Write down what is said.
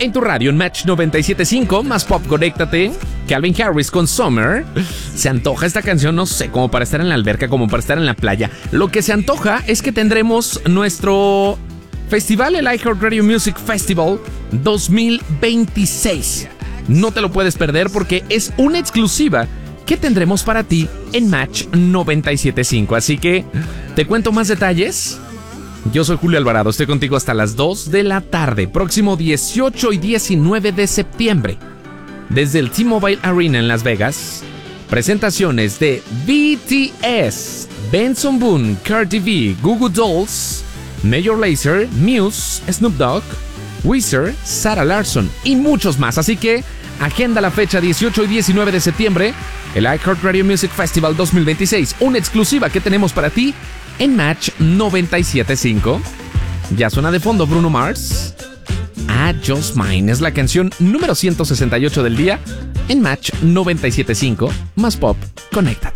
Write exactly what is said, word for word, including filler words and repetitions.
en tu radio en Match noventa y siete punto cinco, más pop, conéctate. Calvin Harris con Summer. Se antoja esta canción, no sé, como para estar en la alberca, como para estar en la playa. Lo que se antoja es que tendremos nuestro festival, el iHeartRadio Music Festival dos mil veintiséis. No te lo puedes perder porque es una exclusiva que tendremos para ti en Match noventa y siete punto cinco. Así que te cuento más detalles. Yo soy Julio Alvarado, estoy contigo hasta las dos de la tarde, próximo dieciocho y diecinueve de septiembre. Desde el T-Mobile Arena en Las Vegas, presentaciones de B T S, Benson Boone, Cardi B, Goo Goo Dolls, Major Lazer, Muse, Snoop Dogg, Weezer, Sarah Larsson y muchos más. Así que agenda la fecha dieciocho y diecinueve de septiembre, el iHeartRadio Music Festival dos mil veintiséis, una exclusiva que tenemos para ti en Match noventa y siete punto cinco. Ya suena de fondo Bruno Mars. Ah, Just Mine es la canción número ciento sesenta y ocho del día en Match noventa y siete punto cinco, más pop, conéctate.